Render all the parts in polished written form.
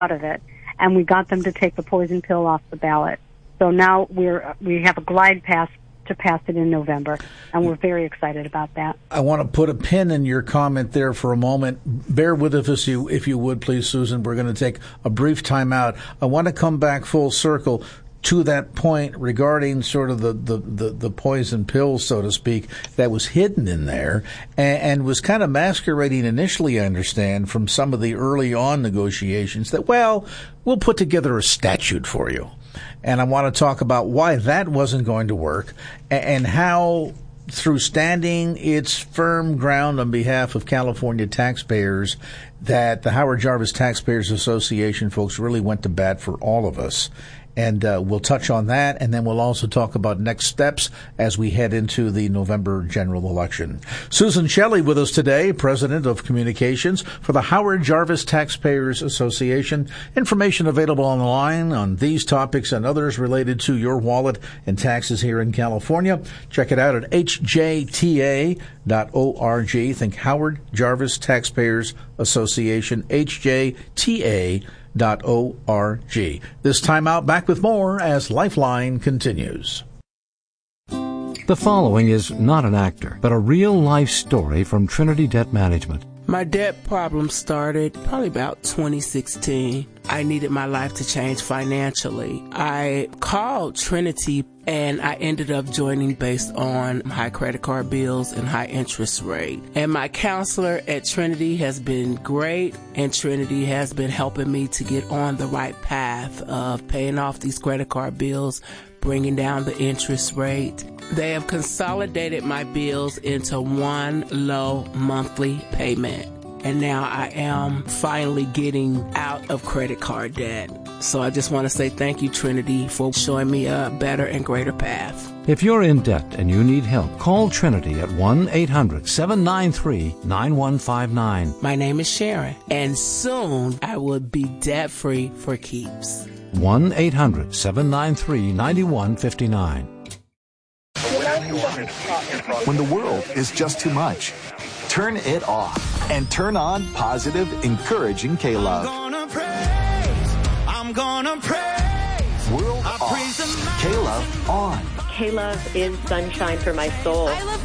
out of it, and we got them to take the poison pill off the ballot. So now we have a glide path to pass it in November, and we're very excited about that. I want to put a pin in your comment there for a moment. Bear with us, if you would, please, Susan. We're going to take a brief time out. I want to come back full circle to that point regarding sort of the poison pill, so to speak, that was hidden in there and was kind of masquerading initially, I understand, from some of the early on negotiations that, well, we'll put together a statute for you. And I want to talk about why that wasn't going to work and how, through standing its firm ground on behalf of California taxpayers, that the Howard Jarvis Taxpayers Association folks really went to bat for all of us. And we'll touch on that, and then we'll also talk about next steps as we head into the November general election. Susan Shelley with us today, President of Communications for the Howard Jarvis Taxpayers Association. Information available online on these topics and others related to your wallet and taxes here in California. Check it out at hjta.org. Think Howard Jarvis Taxpayers Association, hjta.org. This time out, back with more as Lifeline continues. The following is not an actor, but a real-life story from Trinity Debt Management. My debt problem started probably about 2016. I needed my life to change financially. I called Trinity and I ended up joining based on high credit card bills and high interest rate. And my counselor at Trinity has been great, and Trinity has been helping me to get on the right path of paying off these credit card bills, bringing down the interest rate. They have consolidated my bills into one low monthly payment. And now I am finally getting out of credit card debt. So I just want to say thank you, Trinity, for showing me a better and greater path. If you're in debt and you need help, call Trinity at 1-800-793-9159. My name is Sharon, and soon I will be debt-free for keeps. 1-800-793-9159. When the world is just too much, turn it off and turn on positive, encouraging K-Love. I'm gonna praise. World off. K-Love on. K-Love is sunshine for my soul. I love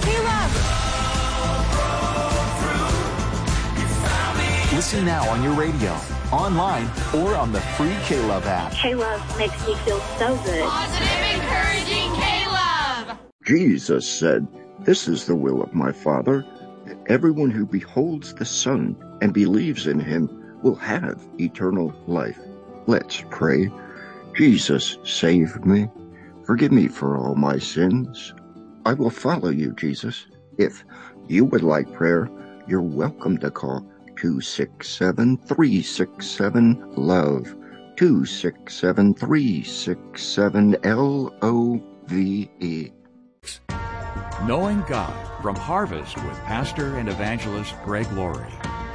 K-Love. Listen now on your radio, online, or on the free K-Love app. K-Love makes me feel so good. Positive, encouraging K-Love. Jesus said, "This is the will of my Father, that everyone who beholds the Son and believes in him will have eternal life." Let's pray. Jesus, save me. Forgive me for all my sins. I will follow you, Jesus. If you would like prayer, you're welcome to call 267-367-LOVE, 267-367-LOVE. Knowing God from Harvest with Pastor and Evangelist Greg Laurie.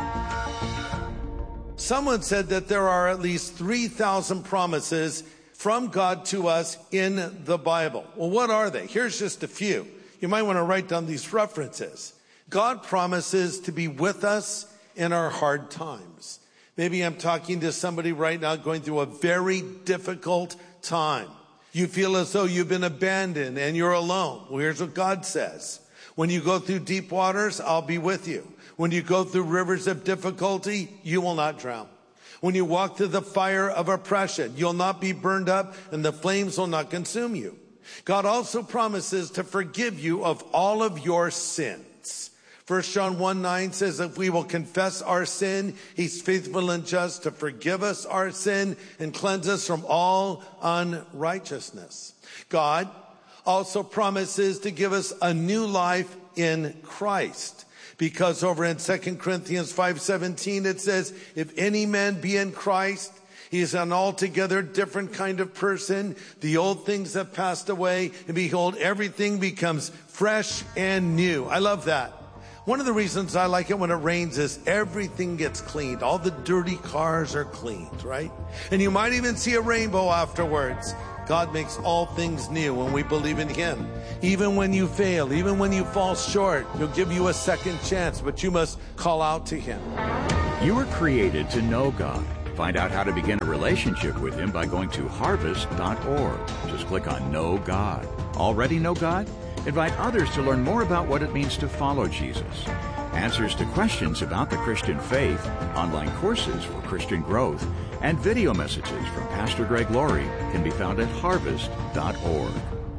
Someone said that there are at least 3,000 promises from God to us in the Bible. Well, what are they? Here's just a few. You might want to write down these references. God promises to be with us in our hard times. Maybe I'm talking to somebody right now going through a very difficult time. You feel as though you've been abandoned and you're alone. Well, here's what God says. When you go through deep waters, I'll be with you. When you go through rivers of difficulty, you will not drown. When you walk through the fire of oppression, you'll not be burned up and the flames will not consume you. God also promises to forgive you of all of your sins. 1 John 1:9 says, if we will confess our sin, he's faithful and just to forgive us our sin and cleanse us from all unrighteousness. God also promises to give us a new life in Christ. Because over in 2 Corinthians 5:17, it says, if any man be in Christ, he is an altogether different kind of person. The old things have passed away, and behold, everything becomes fresh and new. I love that. One of the reasons I like it when it rains is everything gets cleaned. All the dirty cars are cleaned, right? And you might even see a rainbow afterwards. God makes all things new when we believe in him. Even when you fail, even when you fall short, he'll give you a second chance, but you must call out to him. You were created to know God. Find out how to begin a relationship with Him by going to harvest.org. Just click on Know God. Already know God? Invite others to learn more about what it means to follow Jesus. Answers to questions about the Christian faith, online courses for Christian growth, and video messages from Pastor Greg Laurie can be found at harvest.org.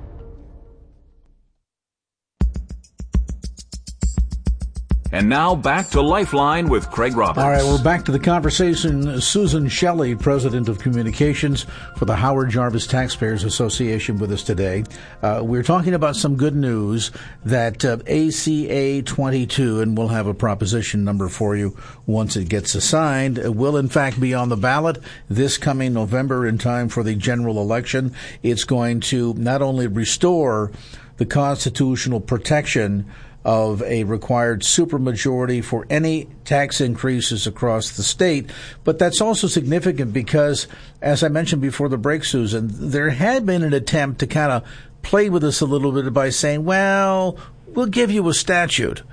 And now back to Lifeline with Craig Roberts. All right, we're back to the conversation. Susan Shelley, President of Communications for the Howard Jarvis Taxpayers Association, with us today. We're talking about some good news that ACA 22, and we'll have a proposition number for you once it gets assigned, will in fact be on the ballot this coming November in time for the general election. It's going to not only restore the constitutional protection of a required supermajority for any tax increases across the state. But that's also significant because, as I mentioned before the break, Susan, there had been an attempt to kind of play with us a little bit by saying, well, we'll give you a statute.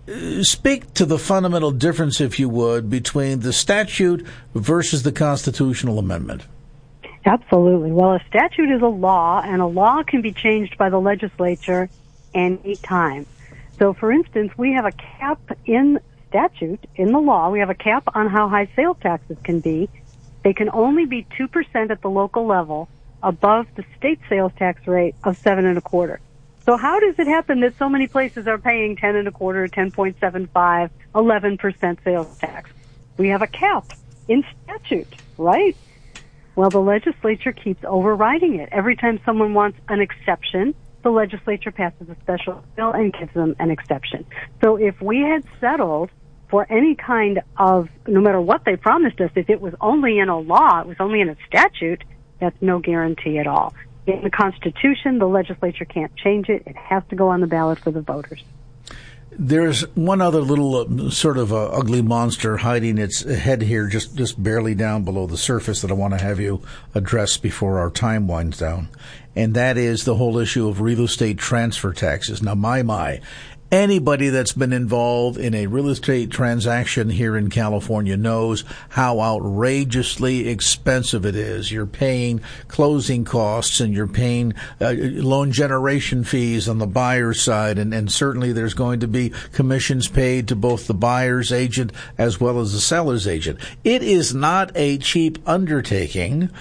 Speak to the fundamental difference, if you would, between the statute versus the constitutional amendment. Absolutely. Well, a statute is a law, and a law can be changed by the legislature any time. So, for instance, we have a cap in statute, in the law, we have a cap on how high sales taxes can be. They can only be 2% at the local level above the state sales tax rate of 7.25%. So how does it happen that so many places are paying 10.25%, 10.75%, 11% sales tax? We have a cap in statute, right? Well, the legislature keeps overriding it. Every time someone wants an exception, the legislature passes a special bill and gives them an exception. So if we had settled for any kind of, no matter what they promised us, if it was only in a law, it was only in a statute, that's no guarantee at all. In the Constitution, the legislature can't change it. It has to go on the ballot for the voters. There's one other little sort of ugly monster hiding its head here, just barely down below the surface, that I want to have you address before our time winds down. And that is the whole issue of real estate transfer taxes. Now, my, anybody that's been involved in a real estate transaction here in California knows how outrageously expensive it is. You're paying closing costs and you're paying loan generation fees on the buyer's side, and certainly there's going to be commissions paid to both the buyer's agent as well as the seller's agent. It is not a cheap undertaking.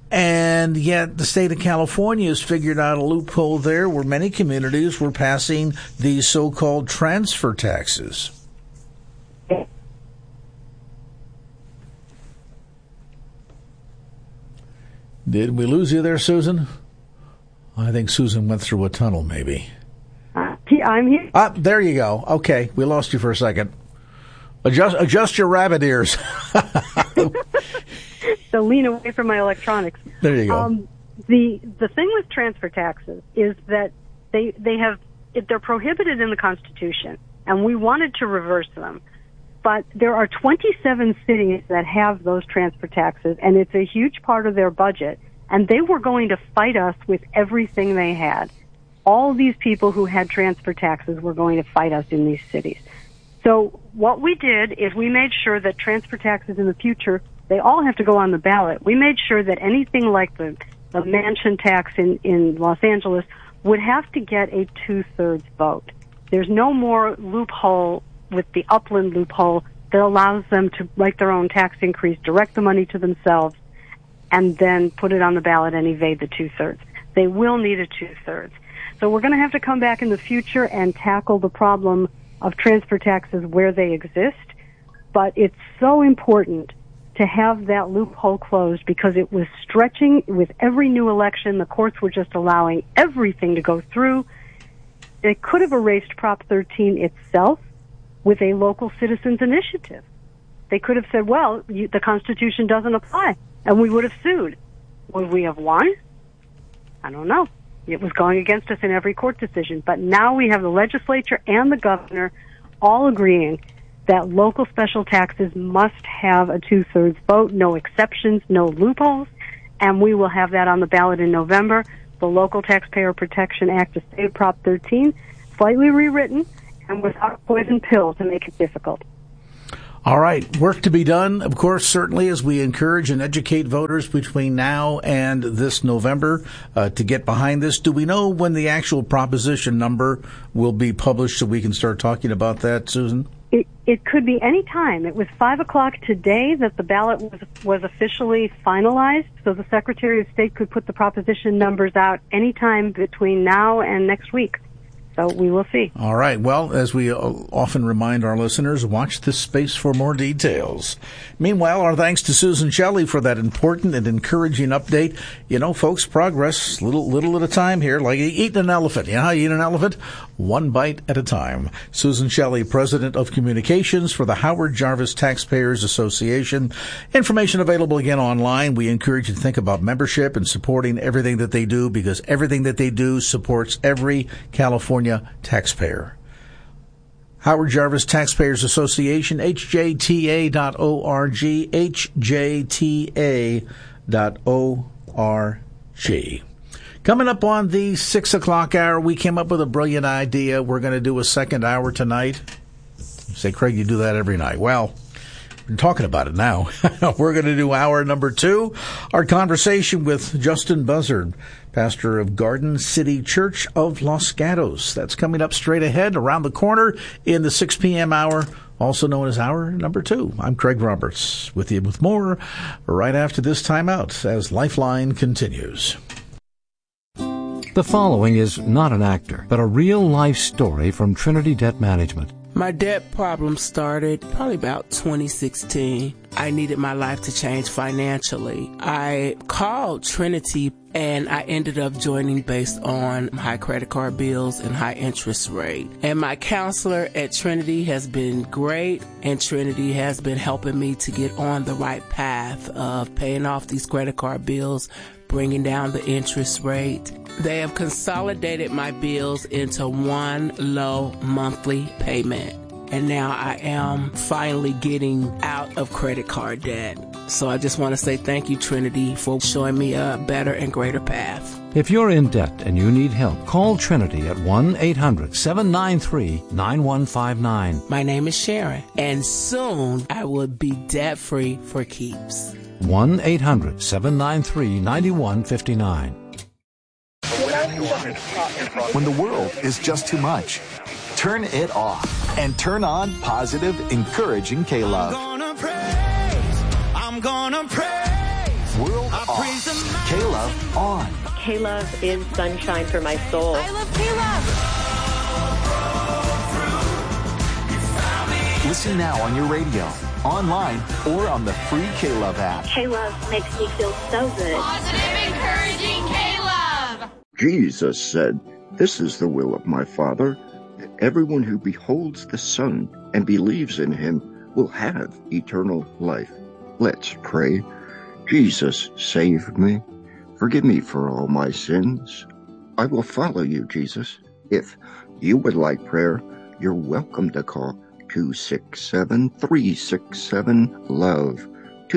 And yet the state of California has figured out a loophole there where many communities were passing these so-called transfer taxes. Did we lose you there, Susan? I think Susan went through a tunnel, maybe. I'm here. There you go. Okay, we lost you for a second. Adjust your rabbit ears. So lean away from my electronics. There you go. The thing with transfer taxes is that they're prohibited in the Constitution, and we wanted to reverse them. But there are 27 cities that have those transfer taxes, and it's a huge part of their budget. And they were going to fight us with everything they had. All these people who had transfer taxes were going to fight us in these cities. So what we did is we made sure that transfer taxes in the future, they all have to go on the ballot. We made sure that anything like the mansion tax in Los Angeles would have to get a 2/3 vote. There's no more loophole with the Upland loophole that allows them to write their own tax increase, direct the money to themselves, and then put it on the ballot and evade the 2/3. They will need a 2/3. So we're going to have to come back in the future and tackle the problem of transfer taxes where they exist. But it's so important to have that loophole closed because it was stretching with every new election. The courts were just allowing everything to go through. They could have erased Prop 13 itself with a local citizens initiative. They could have said, well, the Constitution doesn't apply, and we would have sued. Would we have won? I don't know. It was going against us in every court decision. But now we have the legislature and the governor all agreeing that local special taxes must have a 2/3 vote, no exceptions, no loopholes, and we will have that on the ballot in November. The Local Taxpayer Protection Act of State Prop 13, slightly rewritten and without a poison pill to make it difficult. All right, work to be done, of course, certainly, as we encourage and educate voters between now and this November to get behind this. Do we know when the actual proposition number will be published so we can start talking about that, Susan? It could be any time. It was 5 o'clock today that the ballot was officially finalized, so the Secretary of State could put the proposition numbers out any time between now and next week. So we will see. All right. Well, as we often remind our listeners, watch this space for more details. Meanwhile, our thanks to Susan Shelley for that important and encouraging update. You know, folks, progress, little at a time here, like eating an elephant. You know how you eat an elephant? One bite at a time. Susan Shelley, President of Communications for the Howard Jarvis Taxpayers Association. Information available again online. We encourage you to think about membership and supporting everything that they do, because everything that they do supports every California taxpayer. Howard Jarvis Taxpayers Association, hjta.org, hjta.org. Coming up on the 6 o'clock hour, we came up with a brilliant idea. We're going to do a second hour tonight. You say, Craig, you do that every night. Well, we're talking about it now. We're going to do hour number 2, our conversation with Justin Buzzard, pastor of Garden City Church of Los Gatos. That's coming up straight ahead around the corner in the 6 p.m. hour, also known as hour number 2. I'm Craig Roberts with you with more right after this timeout as Lifeline continues. The following is not an actor, but a real-life story from Trinity Debt Management. My debt problem started probably about 2016. I needed my life to change financially. I called Trinity and I ended up joining based on high credit card bills and high interest rate. And my counselor at Trinity has been great, and Trinity has been helping me to get on the right path of paying off these credit card bills, bringing down the interest rate. They have consolidated my bills into one low monthly payment. And now I am finally getting out of credit card debt. So I just want to say thank you, Trinity, for showing me a better and greater path. If you're in debt and you need help, call Trinity at 1-800-793-9159. My name is Sharon, and soon I will be debt-free for keeps. 1-800-793-9159. When the world is just too much, turn it off and turn on positive, encouraging K-Love. I'm gonna praise. World off. K-Love on. K-Love is sunshine for my soul. I love K-Love. Listen now on your radio, online, or on the free K-Love app. K-Love makes me feel so good. Positive, encouraging K-Love. Jesus said, "This is the will of my Father, that everyone who beholds the Son and believes in him will have eternal life." Let's pray. Jesus, save me. Forgive me for all my sins. I will follow you, Jesus. If you would like prayer, you're welcome to call 267-367-LOVE,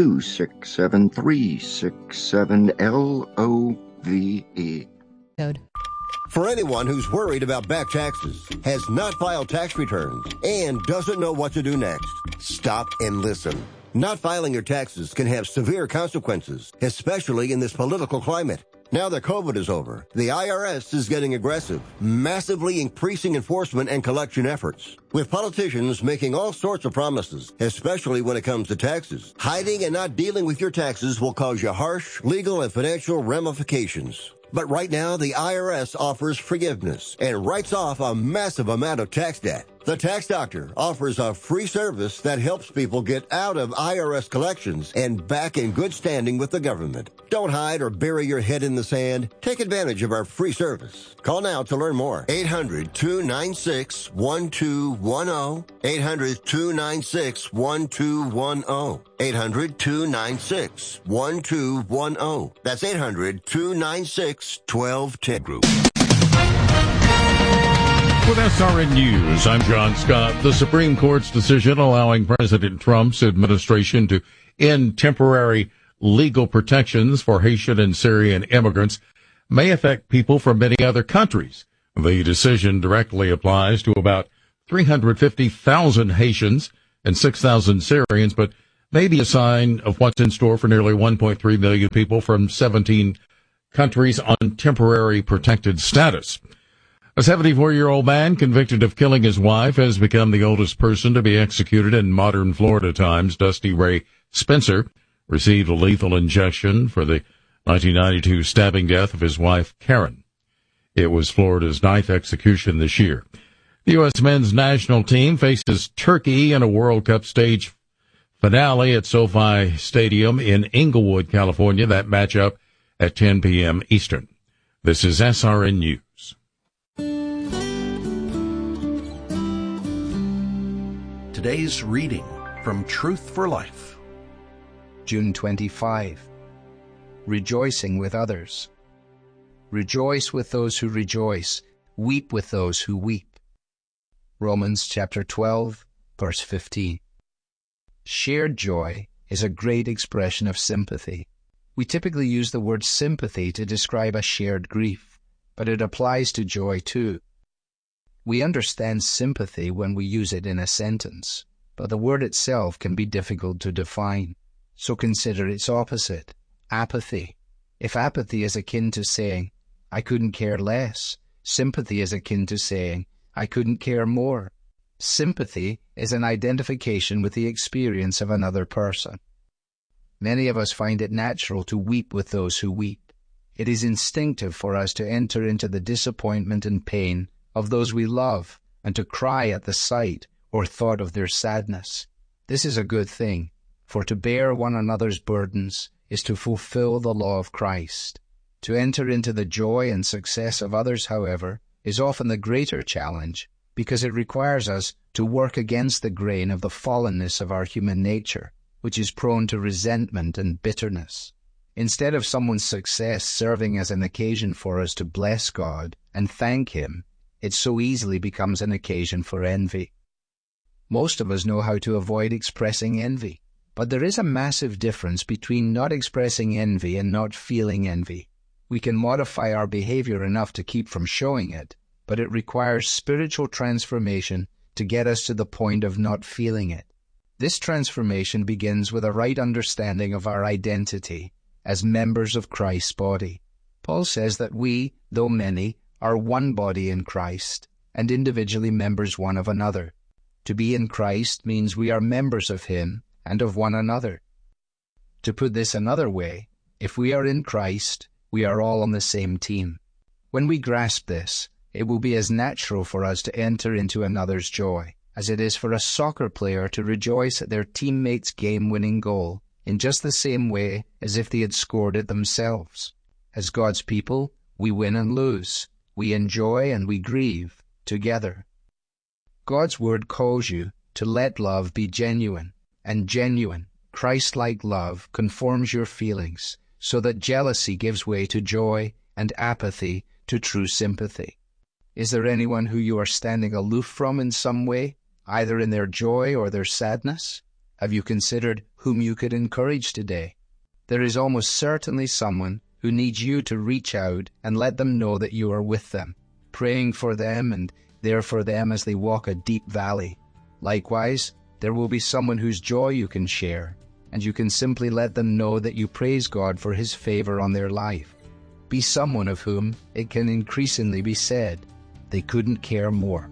267-367-LOVE. For anyone who's worried about back taxes, has not filed tax returns, and doesn't know what to do next, stop and listen. Not filing your taxes can have severe consequences, especially in this political climate. Now that COVID is over, the IRS is getting aggressive, massively increasing enforcement and collection efforts, with politicians making all sorts of promises, especially when it comes to taxes. Hiding and not dealing with your taxes will cause you harsh legal and financial ramifications. But right now, the IRS offers forgiveness and writes off a massive amount of tax debt. The Tax Doctor offers a free service that helps people get out of IRS collections and back in good standing with the government. Don't hide or bury your head in the sand. Take advantage of our free service. Call now to learn more. 800-296-1210. 800-296-1210. 800-296-1210. That's 800-296-1210. Group. With SRN News, I'm John Scott. The Supreme Court's decision allowing President Trump's administration to end temporary legal protections for Haitian and Syrian immigrants may affect people from many other countries. The decision directly applies to about 350,000 Haitians and 6,000 Syrians, but maybe a sign of what's in store for nearly 1.3 million people from 17 countries on temporary protected status. A 74-year-old man convicted of killing his wife has become the oldest person to be executed in modern Florida times. Dusty Ray Spencer received a lethal injection for the 1992 stabbing death of his wife, Karen. It was Florida's 9th execution this year. The U.S. men's national team faces Turkey in a World Cup stage finale at SoFi Stadium in Inglewood, California. That matchup at 10 p.m. Eastern. This is SRN News. Today's reading from Truth for Life. June 25. Rejoicing with others. Rejoice with those who rejoice. Weep with those who weep. Romans chapter 12, verse 15. Shared joy is a great expression of sympathy. We typically use the word sympathy to describe a shared grief, but it applies to joy too. We understand sympathy when we use it in a sentence, but the word itself can be difficult to define. So consider its opposite, apathy. If apathy is akin to saying, I couldn't care less, sympathy is akin to saying, I couldn't care more. Sympathy is an identification with the experience of another person. Many of us find it natural to weep with those who weep. It is instinctive for us to enter into the disappointment and pain of those we love and to cry at the sight or thought of their sadness. This is a good thing, for to bear one another's burdens is to fulfill the law of Christ. To enter into the joy and success of others, however, is often the greater challenge, because it requires us to work against the grain of the fallenness of our human nature, which is prone to resentment and bitterness. Instead of someone's success serving as an occasion for us to bless God and thank Him, it so easily becomes an occasion for envy. Most of us know how to avoid expressing envy, but there is a massive difference between not expressing envy and not feeling envy. We can modify our behavior enough to keep from showing it, but it requires spiritual transformation to get us to the point of not feeling it. This transformation begins with a right understanding of our identity as members of Christ's body. Paul says that we, though many, are one body in Christ, and individually members one of another. To be in Christ means we are members of Him and of one another. To put this another way, if we are in Christ, we are all on the same team. When we grasp this, it will be as natural for us to enter into another's joy as it is for a soccer player to rejoice at their teammate's game-winning goal in just the same way as if they had scored it themselves. As God's people, we win and lose, we enjoy and we grieve together. God's Word calls you to let love be genuine, and genuine, Christ-like love conforms your feelings so that jealousy gives way to joy and apathy to true sympathy. Is there anyone who you are standing aloof from in some way, either in their joy or their sadness? Have you considered whom you could encourage today? There is almost certainly someone who needs you to reach out and let them know that you are with them, praying for them and there for them as they walk a deep valley. Likewise, there will be someone whose joy you can share, and you can simply let them know that you praise God for His favor on their life. Be someone of whom it can increasingly be said, they couldn't care more.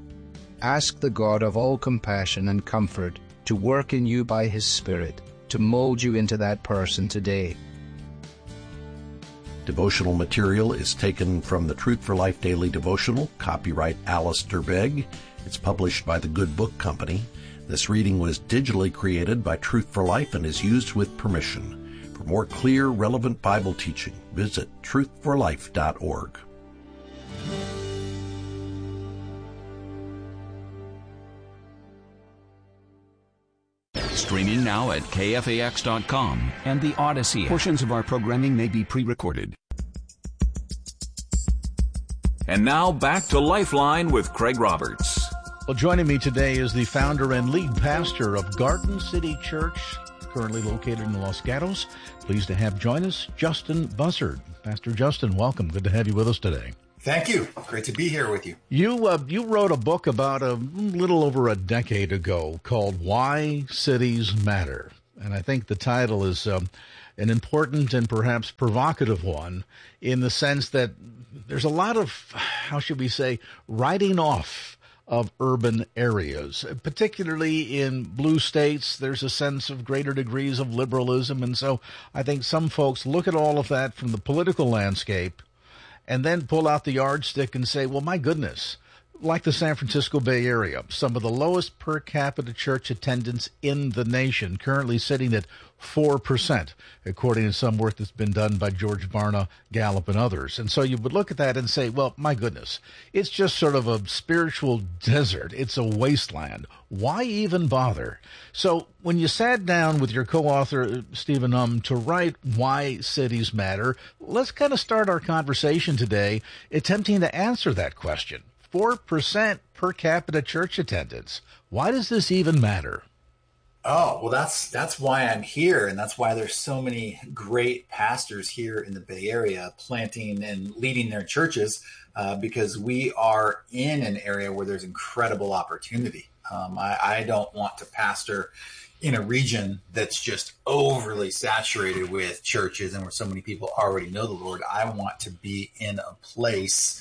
Ask the God of all compassion and comfort to work in you by His Spirit, to mold you into that person today. Devotional material is taken from the Truth for Life Daily Devotional, copyright Alistair Begg. It's published by the Good Book Company. This reading was digitally created by Truth for Life and is used with permission. For more clear, relevant Bible teaching, visit truthforlife.org. Streaming now at KFAX.com and the Odyssey. Portions of our programming may be pre-recorded. And now back to Lifeline with Craig Roberts. Well, joining me today is the founder and lead pastor of Garden City Church, currently located in Los Gatos. Pleased to have join us, Justin Bussard. Pastor Justin, welcome. Good to have you with us today. Thank you. Great to be here with you. You wrote a book about a little over a decade ago called Why Cities Matter. And I think the title is an important and perhaps provocative one in the sense that there's a lot of, how should we say, writing off of urban areas, particularly in blue states. There's a sense of greater degrees of liberalism. And so I think some folks look at all of that from the political landscape and then pull out the yardstick and say, well, my goodness, like the San Francisco Bay Area, some of the lowest per capita church attendance in the nation, currently sitting at 4%, according to some work that's been done by George Barna, Gallup, and others. And so you would look at that and say, well, my goodness, it's just sort of a spiritual desert. It's a wasteland. Why even bother? So when you sat down with your co-author, Stephen to write Why Cities Matter, let's kind of start our conversation today attempting to answer that question. 4% per capita church attendance. Why does this even matter? Oh, well, that's why I'm here. And that's why there's so many great pastors here in the Bay Area planting and leading their churches, because we are in an area where there's incredible opportunity. I don't want to pastor in a region that's just overly saturated with churches and where so many people already know the Lord. I want to be in a place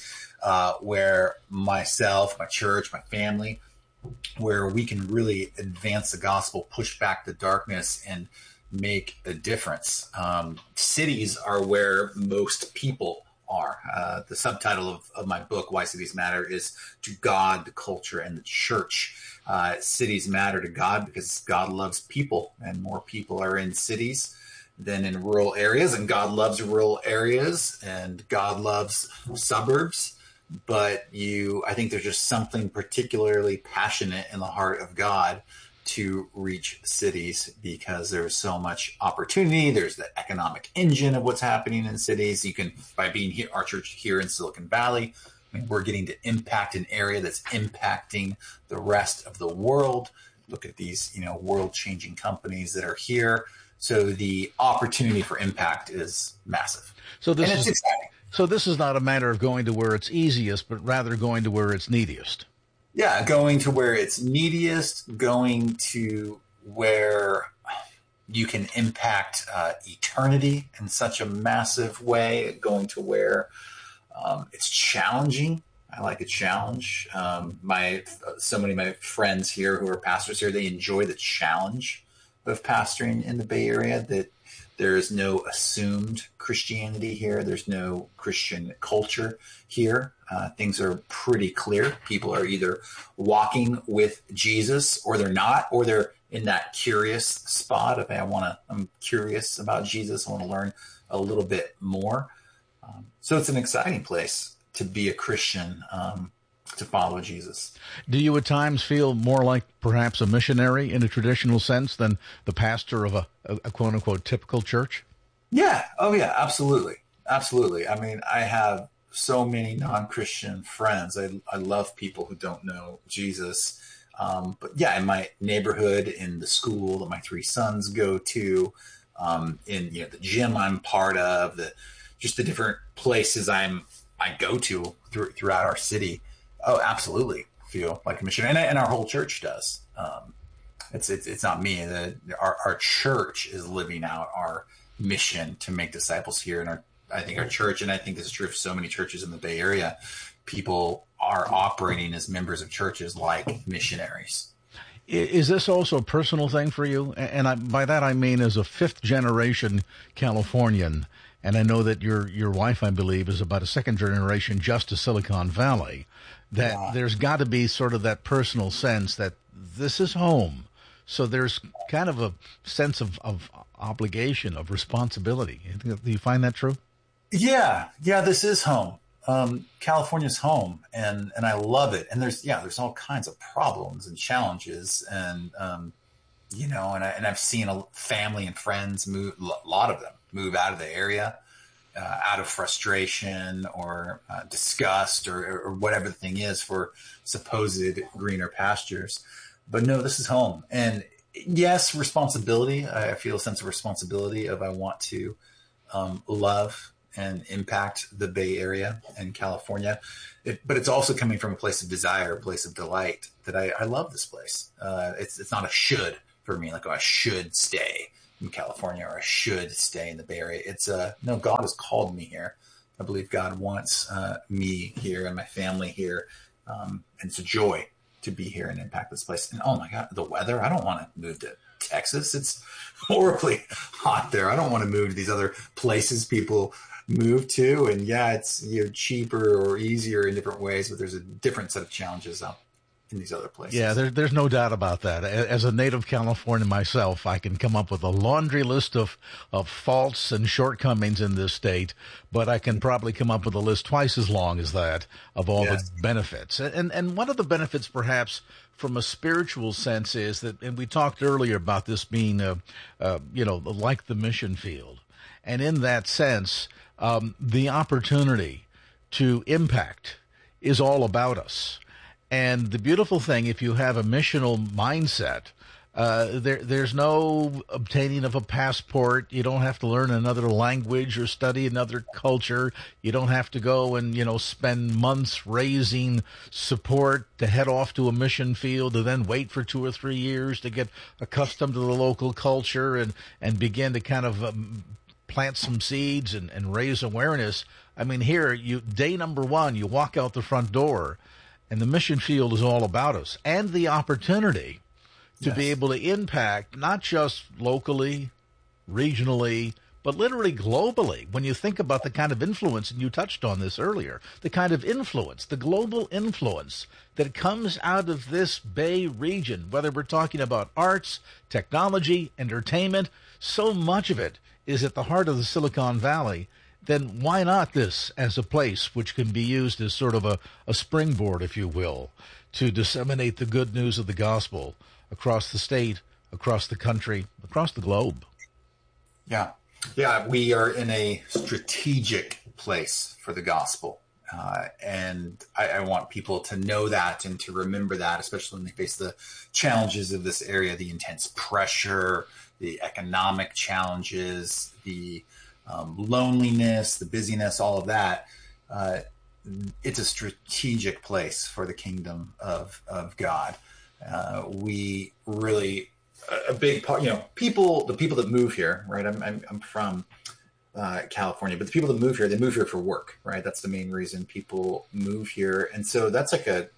where myself, my church, my family, where we can really advance the gospel, push back the darkness, and make a difference. Cities are where most people are. The subtitle of my book, Why Cities Matter, is To God, the Culture, and the Church. Cities matter to God because God loves people, and more people are in cities than in rural areas, and God loves rural areas, and God loves suburbs. But I think there's just something particularly passionate in the heart of God to reach cities because there's so much opportunity. There's the economic engine of what's happening in cities. You can, by being here, our church here in Silicon Valley, we're getting to impact an area that's impacting the rest of the world. Look at these, world-changing companies that are here. So the opportunity for impact is massive. And it's exciting. So this is not a matter of going to where it's easiest, but rather going to where it's neediest. Yeah, going to where it's neediest, going to where you can impact eternity in such a massive way, going to where it's challenging. I like a challenge. So many of my friends here who are pastors here, they enjoy the challenge of pastoring in the Bay Area, that there is no assumed Christianity here. There's no Christian culture here. Things are pretty clear. People are either walking with Jesus or they're not, or they're in that curious spot of, hey, I'm curious about Jesus. I want to learn a little bit more. So it's an exciting place to be a Christian, to follow Jesus. Do you at times feel more like perhaps a missionary in a traditional sense than the pastor of a quote unquote typical church? Yeah. Oh yeah, absolutely. Absolutely. I mean, I have so many non-Christian friends. I love people who don't know Jesus. But yeah, in my neighborhood, in the school that my three sons go to, in the gym I'm part of, just the different places I go to throughout our city. Oh, absolutely. Feel like a missionary, and our whole church does. It's not me. Our church is living out our mission to make disciples here, and I think our church, and I think this is true of so many churches in the Bay Area, people are operating as members of churches like missionaries. Is this also a personal thing for you? And by that I mean as a fifth generation Californian, and I know that your wife, I believe, is about a second generation just to Silicon Valley, that there's got to be sort of that personal sense that this is home. So there's kind of a sense of obligation, of responsibility. Do you find that true? Yeah, this is home. California's home, and I love it. And there's all kinds of problems and challenges, and I've seen a family and friends move, a lot of them move out of the area, out of frustration or disgust or whatever the thing is for supposed greener pastures. But no, this is home. And yes, responsibility. I feel a sense of responsibility I want to love and impact the Bay Area and California. But it's also coming from a place of desire, a place of delight, that I love this place. It's not a should for me, like, oh, I should stay in California or I should stay in the Bay Area. It's no, God has called me here. I believe God wants me here and my family here. And it's a joy to be here and impact this place. And oh my God, the weather, I don't want to move to Texas. It's horribly hot there. I don't want to move to these other places people move to. And yeah, it's cheaper or easier in different ways, but there's a different set of challenges out in these other places. Yeah, there's no doubt about that. As a native Californian myself, I can come up with a laundry list of faults and shortcomings in this state, but I can probably come up with a list twice as long as that of all the benefits. And one of the benefits, perhaps, from a spiritual sense is that, and we talked earlier about this being, like the mission field. And in that sense, the opportunity to impact is all about us. And the beautiful thing, if you have a missional mindset, there's no obtaining of a passport. You don't have to learn another language or study another culture. You don't have to go and, spend months raising support to head off to a mission field and then wait for 2 or 3 years to get accustomed to the local culture and begin to kind of plant some seeds and raise awareness. I mean, here, day number 1, you walk out the front door, and the mission field is all about us, and the opportunity to be able to impact not just locally, regionally, but literally globally. When you think about the kind of influence, and you touched on this earlier, the kind of influence, the global influence that comes out of this Bay region, whether we're talking about arts, technology, entertainment, so much of it is at the heart of the Silicon Valley. Then why not this as a place which can be used as sort of a springboard, if you will, to disseminate the good news of the gospel across the state, across the country, across the globe? Yeah. Yeah, we are in a strategic place for the gospel. And I want people to know that and to remember that, especially when they face the challenges of this area, the intense pressure, the economic challenges, the loneliness, the busyness, all of that. It's a strategic place for the kingdom of God. We really, a big part, the people that move here, right? I'm from California, but the people that move here, they move here for work, right? That's the main reason people move here. And so that's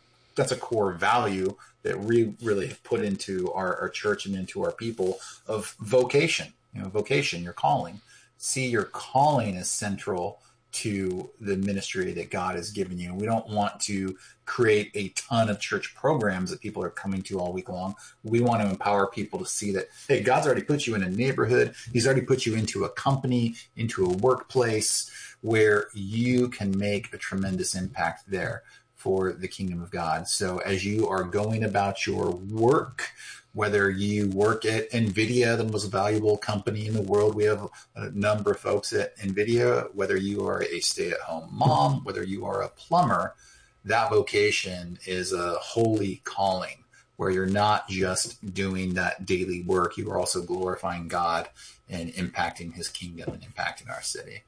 a core value that we really have put into our church and into our people of vocation, vocation, your calling. See your calling as central to the ministry that God has given you. We don't want to create a ton of church programs that people are coming to all week long. We want to empower people to see that, hey, God's already put you in a neighborhood. He's already put you into a company, into a workplace where you can make a tremendous impact there for the kingdom of God. So as you are going about your work, whether you work at NVIDIA, the most valuable company in the world, we have a number of folks at NVIDIA, whether you are a stay-at-home mom, whether you are a plumber, that vocation is a holy calling where you're not just doing that daily work, you are also glorifying God and impacting his kingdom and impacting our city.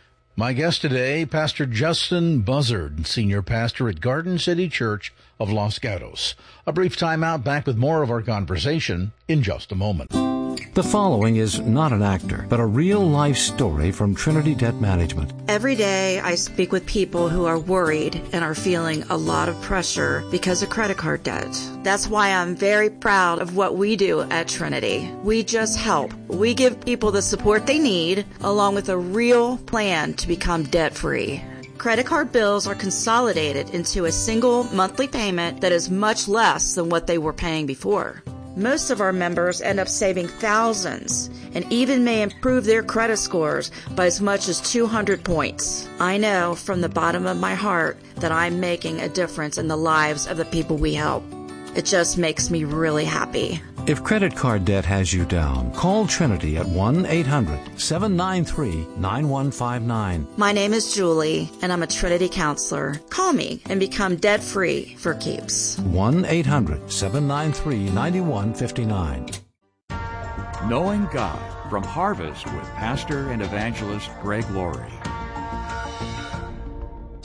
My guest today, Pastor Justin Buzzard, Senior Pastor at Garden City Church of Los Gatos. A brief time out, back with more of our conversation in just a moment. The following is not an actor, but a real-life story from Trinity Debt Management. Every day I speak with people who are worried and are feeling a lot of pressure because of credit card debt. That's why I'm very proud of what we do at Trinity. We just help. We give people the support they need, along with a real plan to become debt-free. Credit card bills are consolidated into a single monthly payment that is much less than what they were paying before. Most of our members end up saving thousands and even may improve their credit scores by as much as 200 points. I know from the bottom of my heart that I'm making a difference in the lives of the people we help. It just makes me really happy. If credit card debt has you down, call Trinity at 1-800-793-9159. My name is Julie, and I'm a Trinity counselor. Call me and become debt-free for keeps. 1-800-793-9159. Knowing God from Harvest with Pastor and Evangelist Greg Laurie.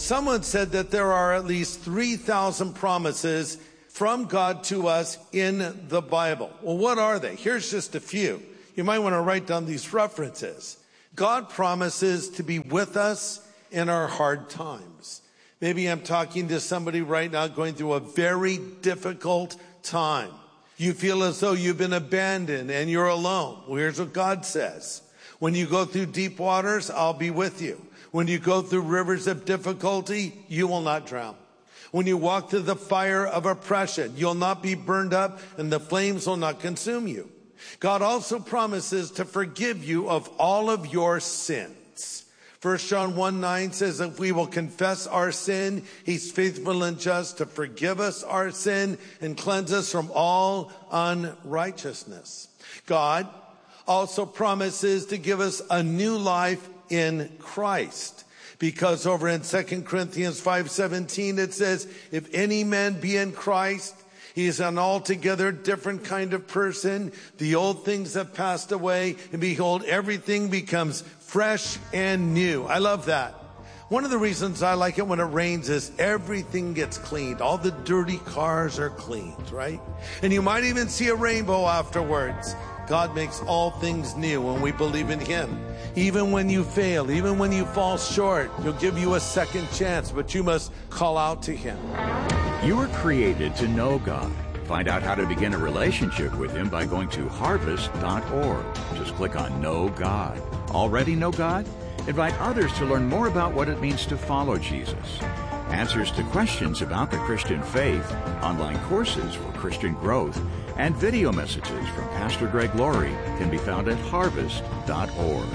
Someone said that there are at least 3,000 promises from God to us in the Bible. Well, what are they? Here's just a few. You might want to write down these references. God promises to be with us in our hard times. Maybe I'm talking to somebody right now going through a very difficult time. You feel as though you've been abandoned and you're alone. Well, here's what God says. When you go through deep waters, I'll be with you. When you go through rivers of difficulty, you will not drown. When you walk through the fire of oppression, you'll not be burned up and the flames will not consume you. God also promises to forgive you of all of your sins. 1 John 1:9 says, if we will confess our sin, he's faithful and just to forgive us our sin and cleanse us from all unrighteousness. God also promises to give us a new life in Christ. Because over in 2 Corinthians 5:17, it says, if any man be in Christ, he is an altogether different kind of person. The old things have passed away, and behold, everything becomes fresh and new. I love that. One of the reasons I like it when it rains is everything gets cleaned. All the dirty cars are cleaned, right? And you might even see a rainbow afterwards. God makes all things new when we believe in him. Even when you fail, even when you fall short, he'll give you a second chance, but you must call out to him. You were created to know God. Find out how to begin a relationship with him by going to harvest.org. Just click on Know God. Already know God? Invite others to learn more about what it means to follow Jesus. Answers to questions about the Christian faith, online courses for Christian growth, and video messages from Pastor Greg Laurie can be found at harvest.org.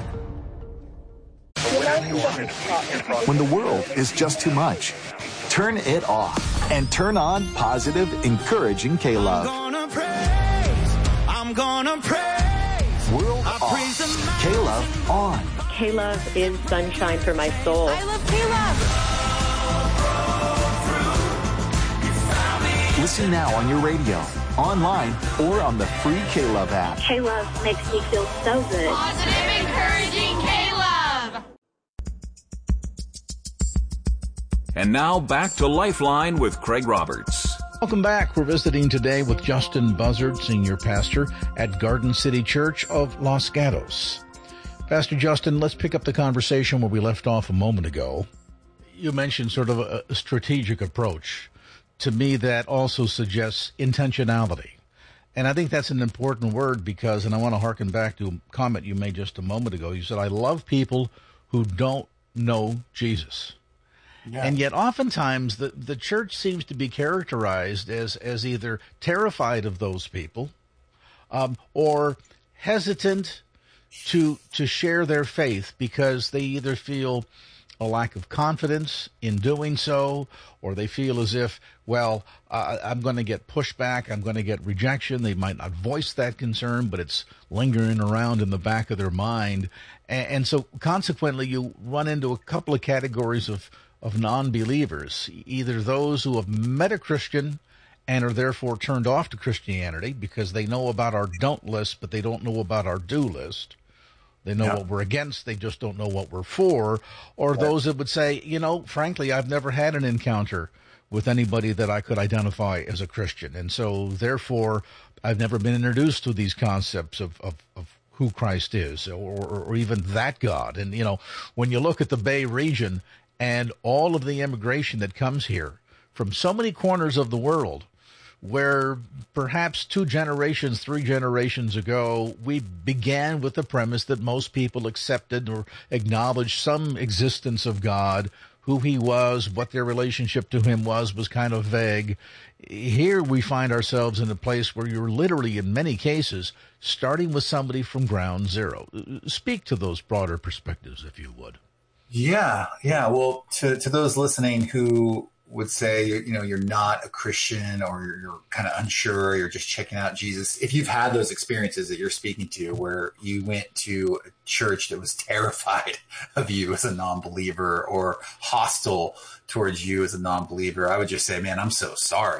When the world is just too much, turn it off and turn on positive, encouraging K-Love. I'm gonna praise. World off. K-Love on. K-Love is sunshine for my soul. I love K-Love. Listen now on your radio, online, or on the free K-Love app. K-Love makes me feel so good. Positive, encouraging K-Love. And now back to Lifeline with Craig Roberts. Welcome back. We're visiting today with Justin Buzzard, Senior Pastor at Garden City Church of Los Gatos. Pastor Justin, let's pick up the conversation where we left off a moment ago. You mentioned sort of a strategic approach. To me, that also suggests intentionality. And I think that's an important word because, and I want to harken back to a comment you made just a moment ago. You said, I love people who don't know Jesus. Yeah. And yet oftentimes the church seems to be characterized as either terrified of those people or hesitant to share their faith because they either feel a lack of confidence in doing so, or they feel as if, well, I'm going to get pushback, I'm going to get rejection. They might not voice that concern, but it's lingering around in the back of their mind. And so consequently, you run into a couple of categories of non-believers, either those who have met a Christian and are therefore turned off to Christianity because they know about our don't list, but they don't know about our do list. They know what we're against, they just don't know what we're for. Or those that would say, frankly, I've never had an encounter with anybody that I could identify as a Christian. And so, therefore, I've never been introduced to these concepts of who Christ is or even that God. And, when you look at the Bay region and all of the immigration that comes here from so many corners of the world, where perhaps 2 generations, 3 generations ago, we began with the premise that most people accepted or acknowledged some existence of God, who he was, what their relationship to him was kind of vague. Here we find ourselves in a place where you're literally, in many cases, starting with somebody from ground zero. Speak to those broader perspectives, if you would. Yeah. Well, to those listening who would say, you're not a Christian or you're kind of unsure, you're just checking out Jesus. If you've had those experiences that you're speaking to where you went to a church that was terrified of you as a non-believer or hostile towards you as a non-believer, I would just say, man, I'm so sorry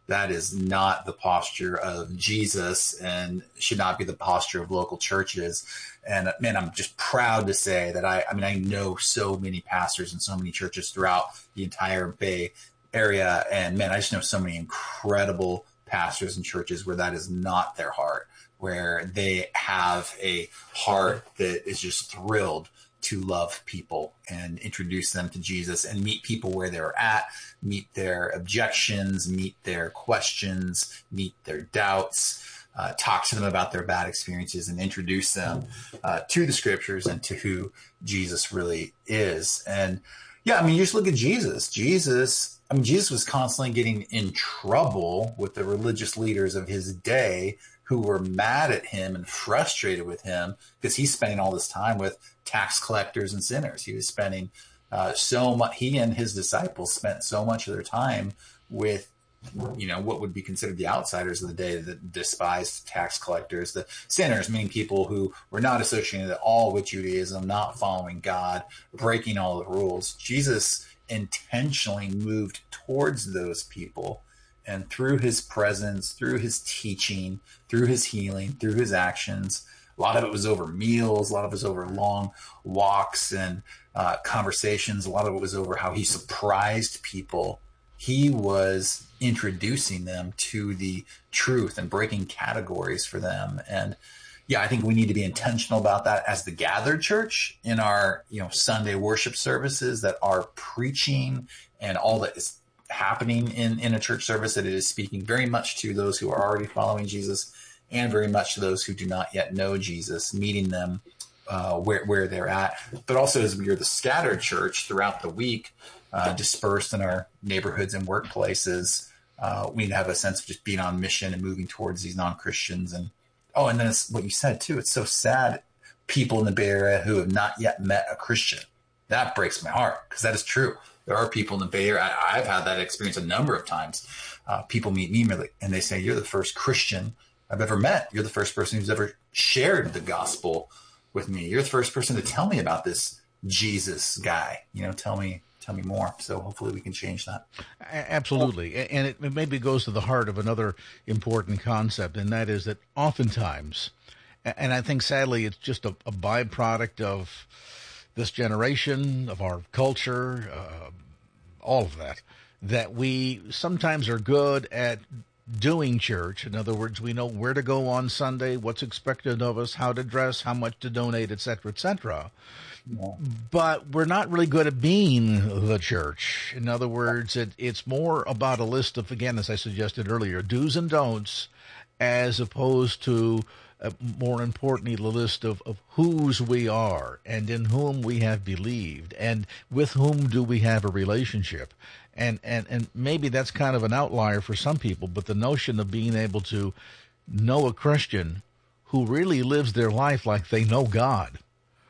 That is not the posture of Jesus and should not be the posture of local churches. And man, I'm just proud to say that I know so many pastors and so many churches throughout the entire Bay Area. And man, I just know so many incredible pastors and churches where that is not their heart, where they have a heart that is just thrilled to love people and introduce them to Jesus and meet people where they're at, meet their objections, meet their questions, meet their doubts, talk to them about their bad experiences and introduce them to the scriptures and to who Jesus really is. And yeah, I mean, you just look at Jesus. Jesus was constantly getting in trouble with the religious leaders of his day who were mad at him and frustrated with him because he's spending all this time with tax collectors and sinners. He was spending so much, he and his disciples spent so much of their time with, what would be considered the outsiders of the day, the despised tax collectors, the sinners, meaning people who were not associated at all with Judaism, not following God, breaking all the rules. Jesus intentionally moved towards those people. And through his presence, through his teaching, through his healing, through his actions, a lot of it was over meals, a lot of it was over long walks and conversations. A lot of it was over how he surprised people. He was introducing them to the truth and breaking categories for them. And yeah, I think we need to be intentional about that as the gathered church in our, Sunday worship services, that are preaching and all that is happening in a church service, that it is speaking very much to those who are already following Jesus and very much to those who do not yet know Jesus, meeting them where they're at. But also, as we are the scattered church throughout the week, dispersed in our neighborhoods and workplaces, we need to have a sense of just being on mission and moving towards these non-Christians. And then it's what you said too. It's so sad. People in the Bay Area who have not yet met a Christian. That breaks my heart, because that is true. There are people in the Bay Area. I've had that experience a number of times. People meet me and they say, "You're the first Christian I've ever met. You're the first person who's ever shared the gospel with me. You're the first person to tell me about this Jesus guy. Tell me more." So hopefully we can change that. Absolutely. And it maybe goes to the heart of another important concept, and that is that oftentimes, and I think sadly it's just a byproduct of this generation, of our culture, all of that we sometimes are good at doing church. In other words, we know where to go on Sunday, what's expected of us, how to dress, how much to donate, et cetera, et cetera. Yeah. But we're not really good at being the church. In other words, it's more about a list of, again, as I suggested earlier, do's and don'ts, as opposed to, more importantly, the list of whose we are and in whom we have believed and with whom do we have a relationship. And maybe that's kind of an outlier for some people, but the notion of being able to know a Christian who really lives their life like they know God,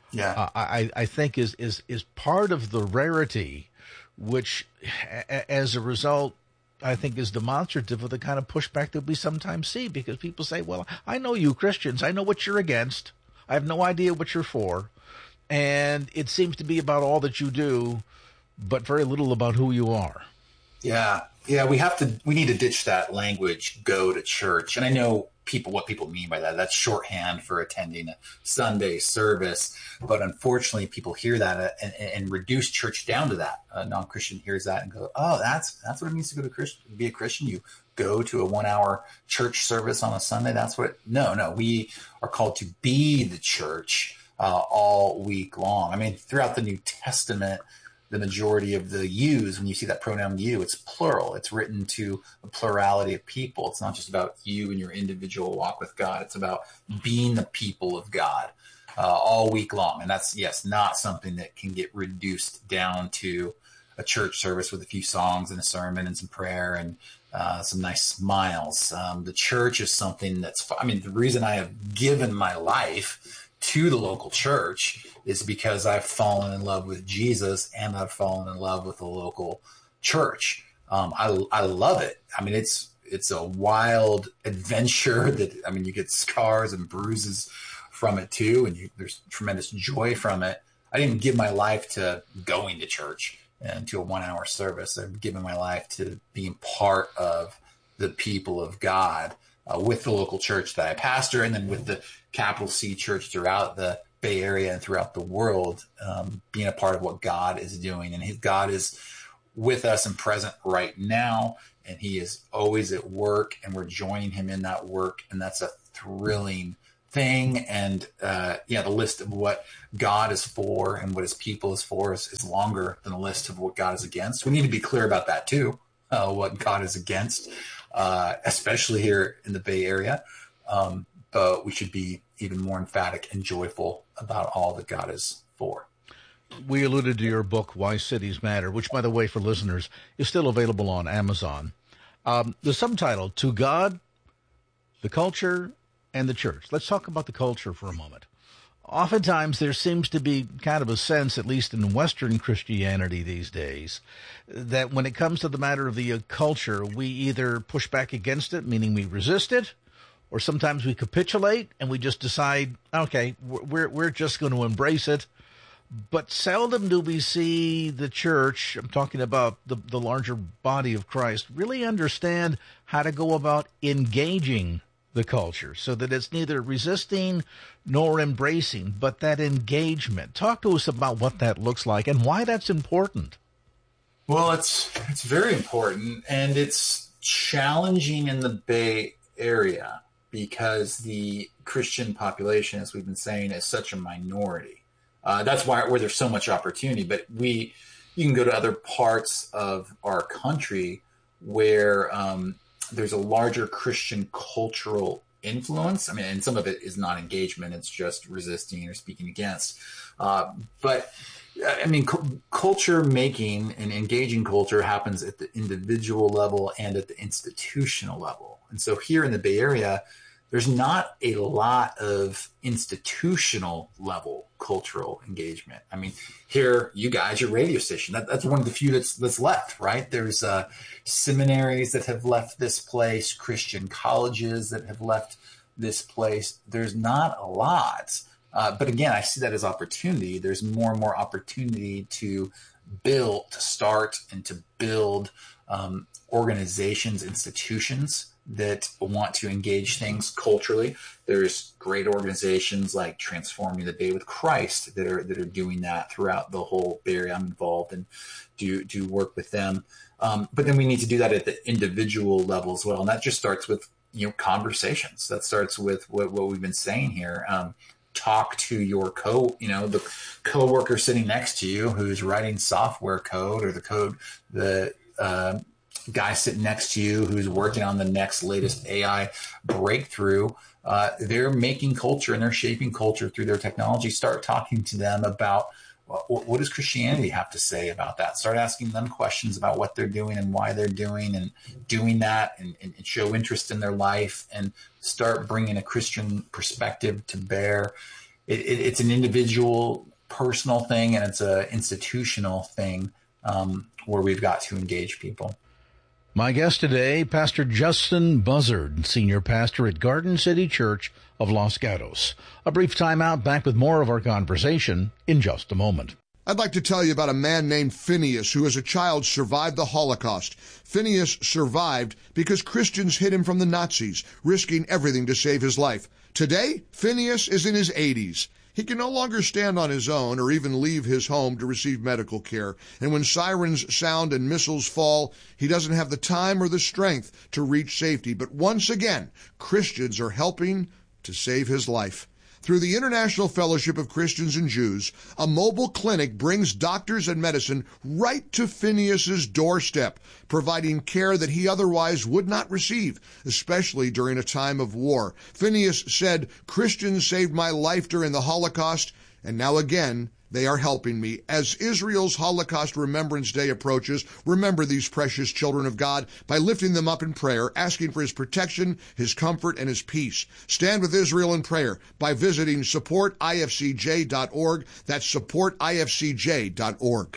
I think is part of the rarity, which as a result, I think is demonstrative of the kind of pushback that we sometimes see, because people say, "Well, I know you Christians. I know what you're against. I have no idea what you're for. And it seems to be about all that you do, but very little about who you are." Yeah. We need to ditch that language, go to church. And I know what people mean by that. That's shorthand for attending a Sunday service. But unfortunately, people hear that and reduce church down to that. A non-Christian hears that and go, "Oh, that's what it means to be a Christian. You go to a 1-hour church service on a Sunday." No, we are called to be the church all week long. I mean, throughout the New Testament, the majority of the yous, when you see that pronoun you, it's plural. It's written to a plurality of people. It's not just about you and your individual walk with God. It's about being the people of God all week long. And that's, yes, not something that can get reduced down to a church service with a few songs and a sermon and some prayer and some nice smiles. The church is something the reason I have given my life to the local church is because I've fallen in love with Jesus and I've fallen in love with the local church. I love it. I mean, it's a wild adventure that, you get scars and bruises from it too. And there's tremendous joy from it. I didn't give my life to going to church and to a 1-hour service. I've given my life to being part of the people of God with the local church that I pastor, and then with the capital C church throughout the Bay Area and throughout the world, being a part of what God is doing. And God is with us and present right now, and he is always at work, and we're joining him in that work. And that's a thrilling thing. And the list of what God is for and what his people is for is longer than the list of what God is against. We need to be clear about that too, what God is against, especially here in the Bay Area. But we should be even more emphatic and joyful about all that God is for. We alluded to your book, Why Cities Matter, which, by the way, for listeners, is still available on Amazon. The subtitle, To God, the Culture, and the Church. Let's talk about the culture for a moment. Oftentimes, there seems to be kind of a sense, at least in Western Christianity these days, that when it comes to the matter of the culture, we either push back against it, meaning we resist it, or sometimes we capitulate and we just decide, okay, we're just going to embrace it. But seldom do we see the church, I'm talking about the larger body of Christ, really understand how to go about engaging the culture so that it's neither resisting nor embracing, but that engagement. Talk to us about what that looks like and why that's important. Well, it's very important, and it's challenging in the Bay Area because the Christian population, as we've been saying, is such a minority. That's where there's so much opportunity. But you can go to other parts of our country where there's a larger Christian cultural influence. I mean, and some of it is not engagement; it's just resisting or speaking against. But I mean, culture making and engaging culture happens at the individual level and at the institutional level. And so here in the Bay Area, there's not a lot of institutional level cultural engagement. I mean, here, you guys, your radio station, that's one of the few that's left, right? There's seminaries that have left this place, Christian colleges that have left this place. There's not a lot. But again, I see that as opportunity. There's more and more opportunity to start and to build organizations, institutions that want to engage things culturally. There's great organizations like Transforming the Day with Christ that are doing that throughout the whole Bay Area. I'm involved and do work with them. But then we need to do that at the individual level as well. And that just starts with, conversations. That starts with what we've been saying here. Talk to your the coworker sitting next to you who's writing software code, or the guy sitting next to you who's working on the next latest AI breakthrough. They're making culture and they're shaping culture through their technology. Start talking to them about what does Christianity have to say about that. Start asking them questions about what they're doing and why they're doing that, and show interest in their life, and start bringing a Christian perspective to bear. It's an individual, personal thing, and it's an institutional thing where we've got to engage people. My guest today, Pastor Justin Buzzard, Senior Pastor at Garden City Church of Los Gatos. A brief time out, back with more of our conversation in just a moment. I'd like to tell you about a man named Phineas who as a child survived the Holocaust. Phineas survived because Christians hid him from the Nazis, risking everything to save his life. Today, Phineas is in his 80s. He can no longer stand on his own or even leave his home to receive medical care. And when sirens sound and missiles fall, he doesn't have the time or the strength to reach safety. But once again, Christians are helping to save his life. Through the International Fellowship of Christians and Jews, a mobile clinic brings doctors and medicine right to Phineas's doorstep, providing care that he otherwise would not receive, especially during a time of war. Phineas said, "Christians saved my life during the Holocaust, and now again, they are helping me." As Israel's Holocaust Remembrance Day approaches, remember these precious children of God by lifting them up in prayer, asking for his protection, his comfort, and his peace. Stand with Israel in prayer by visiting supportifcj.org. That's supportifcj.org.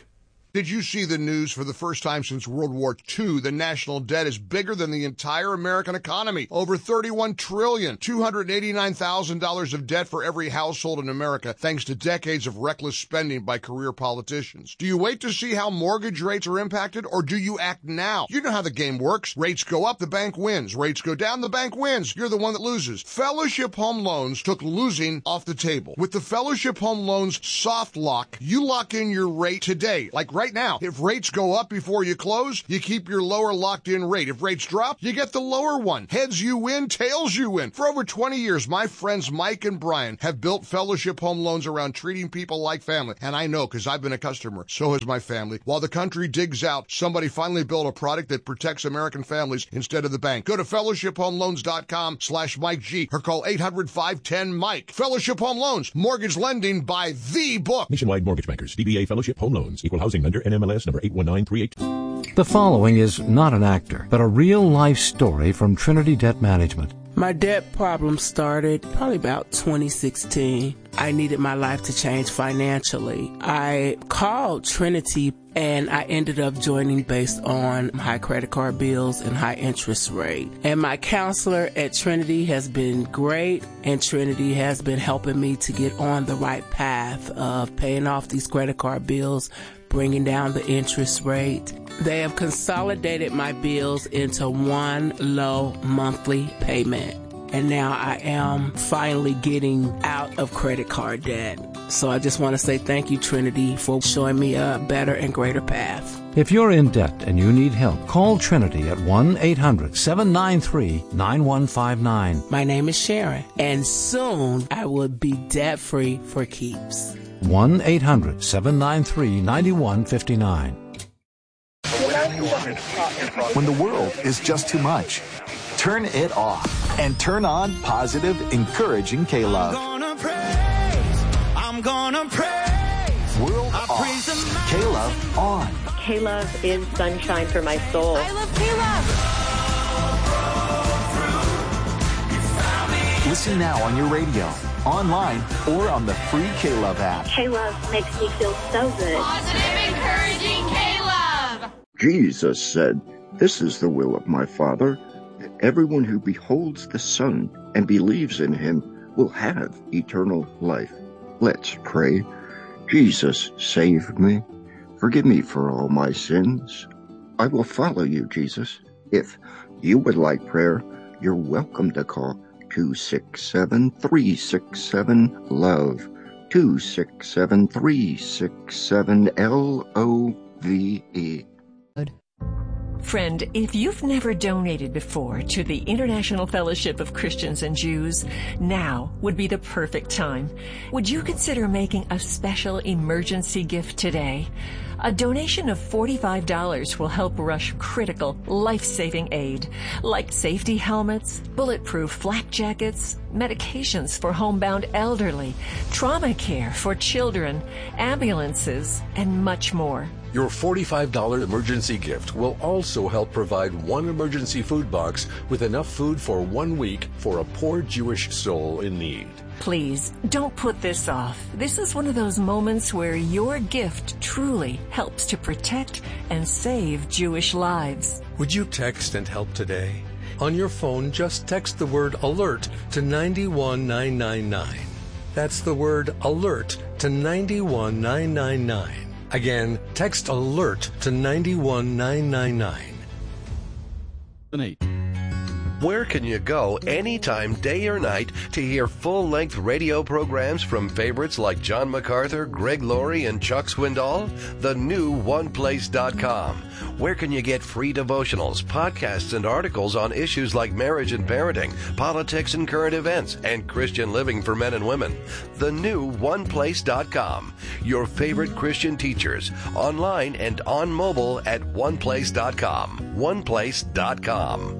Did you see the news? For the first time since World War II, the national debt is bigger than the entire American economy. Over $31 trillion, $289,000 of debt for every household in America, thanks to decades of reckless spending by career politicians. Do you wait to see how mortgage rates are impacted, or do you act now? You know how the game works. Rates go up, the bank wins. Rates go down, the bank wins. You're the one that loses. Fellowship Home Loans took losing off the table. With the Fellowship Home Loans soft lock, you lock in your rate today. Like right now, if rates go up before you close, you keep your lower locked-in rate. If rates drop, you get the lower one. Heads you win, tails you win. For over 20 years, my friends Mike and Brian have built Fellowship Home Loans around treating people like family. And I know, because I've been a customer. So has my family. While the country digs out, somebody finally built a product that protects American families instead of the bank. Go to fellowshiphomeloans.com/Mike G or call 800-510-MIKE. Fellowship Home Loans, mortgage lending by the book. Nationwide Mortgage Bankers, DBA Fellowship Home Loans, Equal Housing Lender, NMLS number 81938. The following is not an actor, but a real-life story from Trinity Debt Management. My debt problem started probably about 2016. I needed my life to change financially. I called Trinity and I ended up joining based on high credit card bills and high interest rate. And my counselor at Trinity has been great, and Trinity has been helping me to get on the right path of paying off these credit card bills, bringing down the interest rate. They have consolidated my bills into one low monthly payment. And now I am finally getting out of credit card debt. So I just want to say thank you, Trinity, for showing me a better and greater path. If you're in debt and you need help, call Trinity at 1-800-793-9159. My name is Sharon, and soon I will be debt-free for keeps. 1-800-793-9159. When the world is just too much, turn it off and turn on positive, encouraging K-Love. I'm gonna praise. World off. K-Love on. K-Love is sunshine for my soul. I love K-Love. Listen now on your radio, online, or on the free K-Love app. K-Love makes me feel so good. Positive, encouraging K-Love. Jesus said, "This is the will of my Father, that everyone who beholds the Son and believes in him will have eternal life." Let's pray. Jesus, save me. Forgive me for all my sins. I will follow you, Jesus. If you would like prayer, you're welcome to call 267-367-LOVE, 267-367-LOVE. Friend, if you've never donated before to the International Fellowship of Christians and Jews, now would be the perfect time. Would you consider making a special emergency gift today? A donation of $45 will help rush critical, life-saving aid, like safety helmets, bulletproof flak jackets, medications for homebound elderly, trauma care for children, ambulances, and much more. Your $45 emergency gift will also help provide one emergency food box with enough food for 1 week for a poor Jewish soul in need. Please, don't put this off. This is one of those moments where your gift truly helps to protect and save Jewish lives. Would you text and help today? On your phone, just text the word ALERT to 91999. That's the word ALERT to 91999. Again, text ALERT to 91999. Where can you go anytime, day or night, to hear full-length radio programs from favorites like John MacArthur, Greg Laurie, and Chuck Swindoll? The new OnePlace.com. Where can you get free devotionals, podcasts, and articles on issues like marriage and parenting, politics and current events, and Christian living for men and women? The new OnePlace.com. Your favorite Christian teachers, online and on mobile at OnePlace.com. OnePlace.com.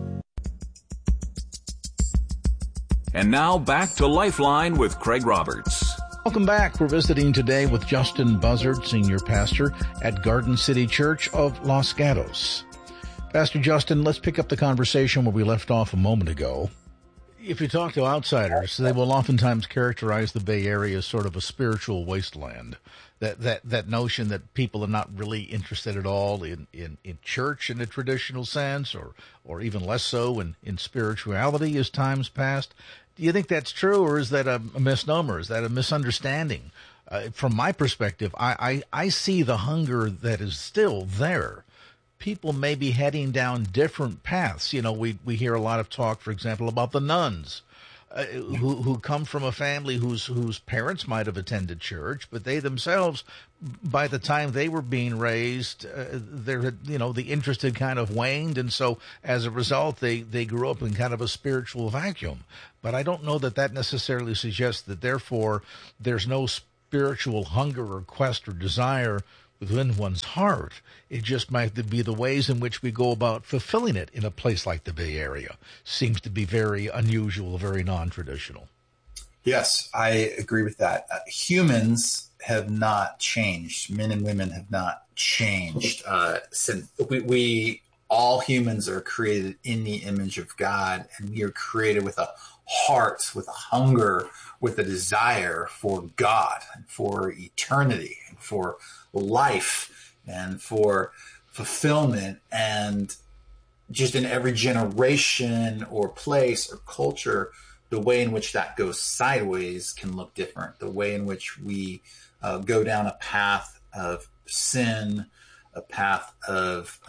And now back to Lifeline with Craig Roberts. Welcome back. We're visiting today with Justin Buzzard, Senior Pastor at Garden City Church of Los Gatos. Pastor Justin, let's pick up the conversation where we left off a moment ago. If you talk to outsiders, they will oftentimes characterize the Bay Area as sort of a spiritual wasteland. That notion that people are not really interested at all in church in a traditional sense, or even less so in spirituality as times past. Do you think that's true, or is that a misnomer? Is that a misunderstanding? From my perspective, I see the hunger that is still there. People may be heading down different paths. You know, we hear a lot of talk, for example, about the nuns who come from a family whose parents might have attended church, but they themselves, by the time they were being raised, the interest had kind of waned, and so as a result, they grew up in kind of a spiritual vacuum. But I don't know that necessarily suggests that therefore there's no spiritual hunger or quest or desire within one's heart. It just might be the ways in which we go about fulfilling it in a place like the Bay Area. Seems to be very unusual, very non-traditional. Yes, I agree with that. Humans have not changed. Men and women have not changed. Since we all humans are created in the image of God, and we are created with a heart, with a hunger, with a desire for God, and for eternity, and for life, and for fulfillment. And just in every generation or place or culture, the way in which that goes sideways can look different. The way in which we go down a path of sin, a path of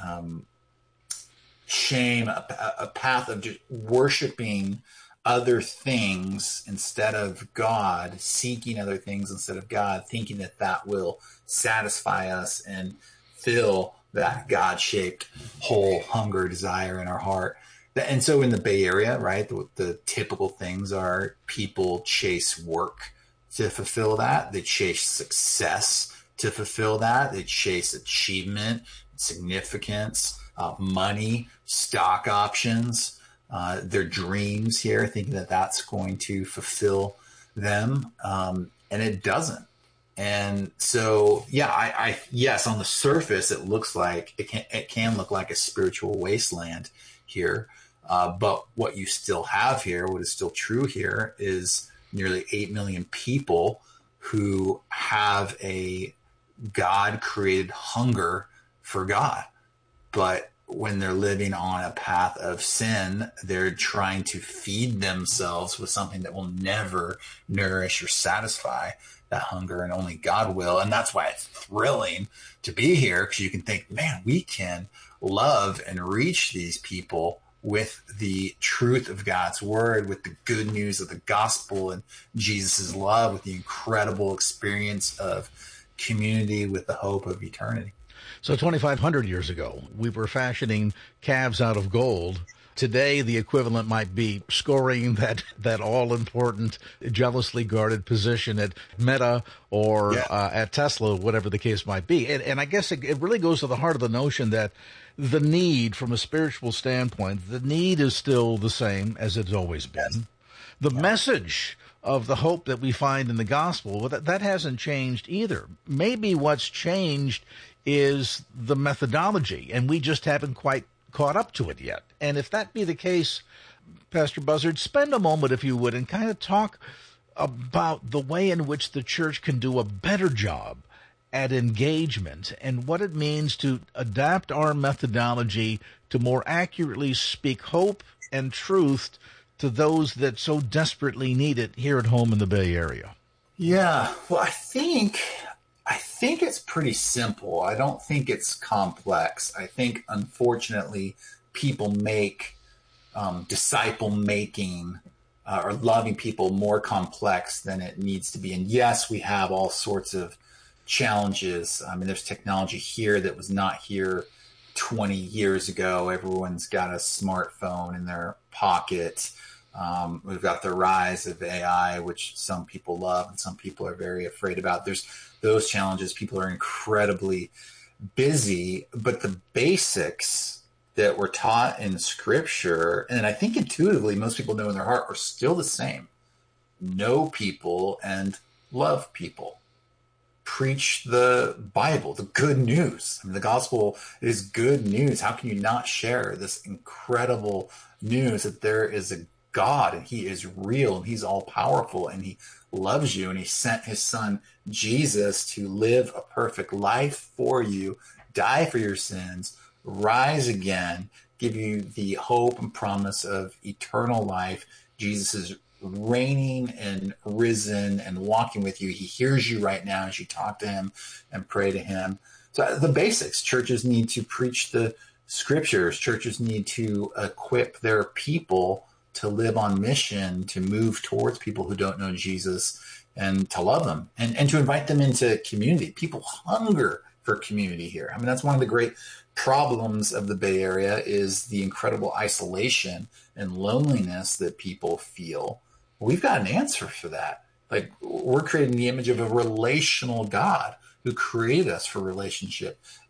shame, a path of just worshiping other things instead of God, seeking other things instead of God, thinking that will satisfy us and fill that God-shaped hole, hunger, desire in our heart. And so in the Bay Area, right, the typical things are people chase work to fulfill that. They chase success to fulfill that. They chase achievement, significance, money, stock options, their dreams here, thinking that that's going to fulfill them. And it doesn't. And so, yeah, yes, on the surface, it looks like it can look like a spiritual wasteland here. But what you still have here, what is still true here, is nearly 8 million people who have a God-created hunger for God. But when they're living on a path of sin, they're trying to feed themselves with something that will never nourish or satisfy that hunger, and only God will. And that's why it's thrilling to be here, because you can think, man, we can love and reach these people with the truth of God's word, with the good news of the gospel and Jesus's love, with the incredible experience of community, with the hope of eternity. So 2,500 years ago, we were fashioning calves out of gold. Today, the equivalent might be scoring that all-important, jealously guarded position at Meta or at Tesla, whatever the case might be. And I guess it really goes to the heart of the notion that the need, from a spiritual standpoint, the need is still the same as it's always been. The message of the hope that we find in the gospel, well, that hasn't changed either. Maybe what's changed is the methodology, and we just haven't quite caught up to it yet. And if that be the case, Pastor Buzzard, spend a moment, if you would, and kind of talk about the way in which the church can do a better job at engagement and what it means to adapt our methodology to more accurately speak hope and truth to those that so desperately need it here at home in the Bay Area. Yeah, well, I think it's pretty simple. I don't think it's complex. I think, unfortunately, people make disciple making or loving people more complex than it needs to be. And yes, we have all sorts of challenges. I mean, there's technology here that was not here 20 years ago. Everyone's got a smartphone in their pocket. We've got the rise of AI, which some people love and some people are very afraid about. There's those challenges. People are incredibly busy, but the basics that were taught in Scripture, and I think intuitively most people know in their heart, are still the same. Know people and love people. Preach the Bible, the good news. I mean, the gospel is good news. How can you not share this incredible news that there is a God, and he is real, and he's all powerful, and he loves you, and he sent his son Jesus to live a perfect life for you, die for your sins, rise again, give you the hope and promise of eternal life. Jesus is reigning and risen and walking with you. He hears you right now as you talk to him and pray to him. So the basics, churches need to preach the scriptures. Churches need to equip their people to live on mission, to move towards people who don't know Jesus, and to love them, and to invite them into community. People hunger for community here. I mean, that's one of the great problems of the Bay Area, is the incredible isolation and loneliness that people feel. We've got an answer for that. Like, we're creating the image of a relational God who created us for relationship.